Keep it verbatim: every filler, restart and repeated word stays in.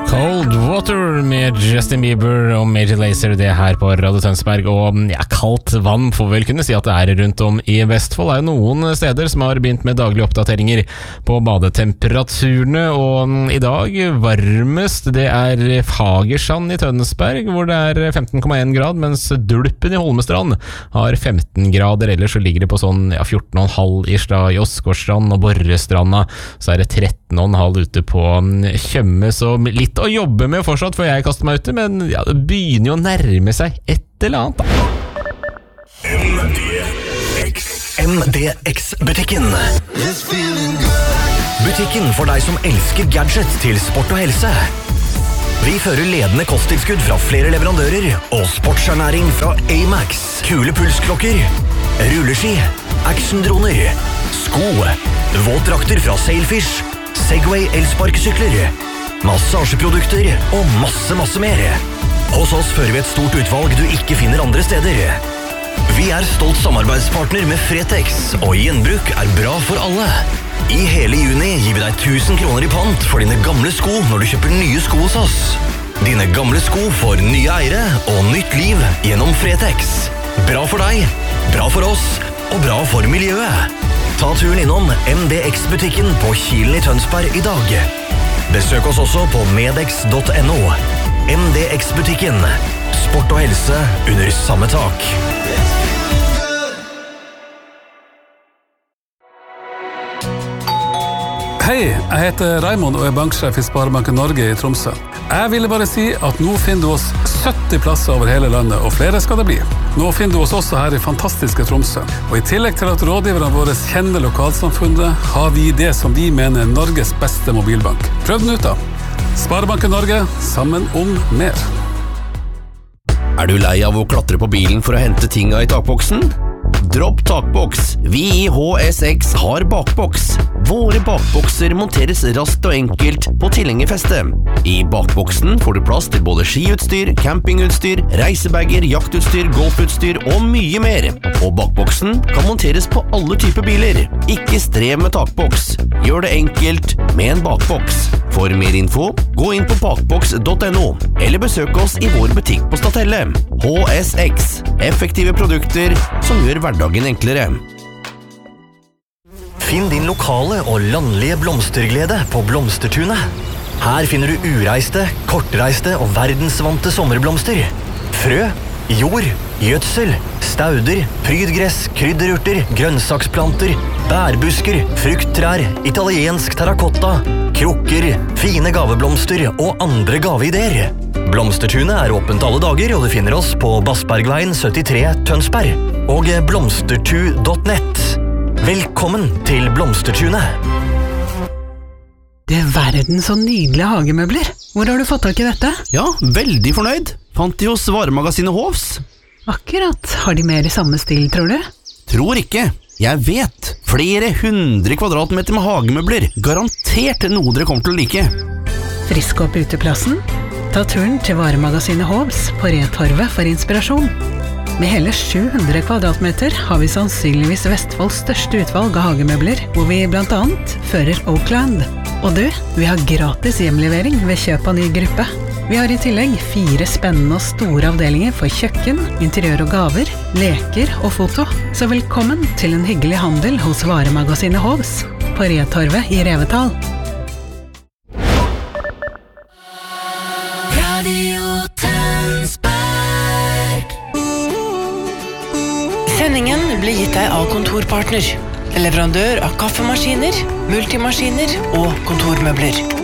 Cold Water med Justin Bieber og Major Lazer, det her på Radio Tønsberg. Og ja, kaldt vann får vel kunne si at det er rundt om i Vestfold. Det er jo noen steder som har begynt med daglige oppdateringer på badetemperaturene, og i dag varmest det er Fagersand i Tønsberg, hvor det er femten komma én grad, mens Dulpen i Holmestrand har femten grader. Ellers så ligger det på sånn ja, fjorten komma fem ish da, i Åsgårdstrand og Borrestranda. Så er det tretten komma fem ute på Tjøme, så litt å jobbe med fortsatt før jeg kaster meg ute, men ja, det begynner jo å nærme seg et eller annet da. M D X M D X-butikken. Butikken for deg som elsker gadgets til sport og helse. Vi fører ledende kosttilskudd fra flere leverandører og sportsernæring fra A-Max, kule pulsklokker, rulleski, actiondroner, sko, våtdrakter fra Sailfish, Segway elsparkesykler, massasjeprodukter og masse, masse mer. Hos oss fører vi et stort utvalg du ikke finner andre steder. Vi er stolt samarbeidspartner med Fretex, og gjenbruk er bra for alle. I hele juni gir vi deg tusen kroner i pant for dine gamle sko når du kjøper nye sko hos oss. Dine gamle sko får nye eiere og nytt liv gjennom Fretex. Bra for deg, bra for oss og bra for miljøet. Ta turen innom M D X-butikken på Kilen i Tønsberg i dag. Besøk oss også på medex punktum no. M D X-butikken. Sport og helse under samme tak. Hei, jeg heter Raimond og er banksjef i Sparebanken Norge i Tromsø. Jeg ville bare si at nå finner du oss sytti plasser over hele landet, og flere skal det bli. Nå finner du oss også her i fantastiske Tromsø. Og i tillegg til at rådgiverne våre kjenner lokalsamfunnet, har vi det som vi mener er Norges beste mobilbank. Prøv den ut da. Sparebanken Norge, sammen om mer. Er du lei av å klatre på bilen for å hente tinga i takboksen? Dropp takboks. Vi i H S X har bakboks. Våre bakbokser monteres raskt og enkelt på tilhengerfestet. I bakboksen får du plass til både skiutstyr, campingutstyr, reisebager, jaktutstyr, golfutstyr og mye mer. Og bakboksen kan monteres på alle typer biler. Ikke strev med takboks. Gjør det enkelt med en bakboks. For mer info, gå inn på bakboks punktum no, eller besøk oss i vår butikk på Statelle. H S X. Effektive produkter som gjør hverdagen enklere. Finn din lokale og landlige blomsterglede på Blomstertunet. Her finner du ureiste, kortreiste og verdensvante sommerblomster. Frø, jord, gjødsel, stauder, prydgress, krydderurter, grønnsaksplanter, bærbusker, frukttrær, italiensk terrakotta, krukker, fine gaveblomster og andre gaveideer. Blomstertunet er åpent alle dager, og du finner oss på Bassbergveien syttitre Tønsberg og blomstertu punktum nett. Velkommen til Blomstertunet. Det er verden så nydelige hagemøbler. Hvor har du fått tak i dette? Ja, veldig fornøyd. Fant de hos varemagasinet Hovs. Akkurat. Har de mer i samme stil, tror du? Tror ikke. Jeg vet. Flere hundre kvadratmeter med hagemøbler. Garantert noe dere kommer til å like. Frisk opp uteplassen. Ta turen til varemagasinet Hovs på Retorvet for inspirasjon. Med hele sju hundre kvadratmeter har vi sannsynligvis Vestfolds største utvalg av hagemøbler, hvor vi blant annet fører Oakland. Og du, vi har gratis hjemlevering ved kjøp av ny gruppe. Vi har i tillegg fire spennende og store avdelinger for kjøkken, interiør og gaver, leker og foto. Så velkommen til en hyggelig handel hos varemagasinet Hovs på Retorvet i Revetal. Radio Tønsberg. Sendingen blir gitt deg av Kontorpartner, leverandør av kaffemaskiner, multimaskiner og kontormøbler.